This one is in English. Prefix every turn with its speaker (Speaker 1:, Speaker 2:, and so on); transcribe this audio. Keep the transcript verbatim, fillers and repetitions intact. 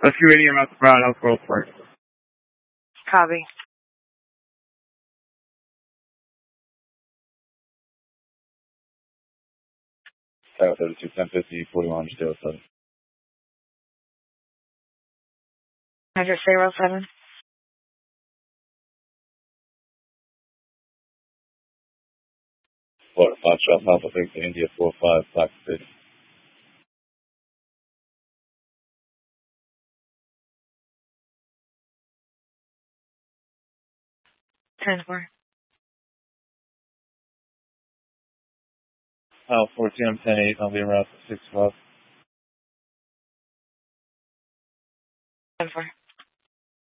Speaker 1: Rescue eighty, I'm out the front, Elk Grove Park.
Speaker 2: Copy.
Speaker 3: Tower thirty-two, ten fifty, forty-one, zero seven.
Speaker 2: Hundred zero seven.
Speaker 3: Florida Foxtrot, Papa Victor, India four five, Fox City.
Speaker 2: Ten four.
Speaker 3: Tower fourteen, I'm ten eight, I'll be around for six twelve.
Speaker 2: Ten four.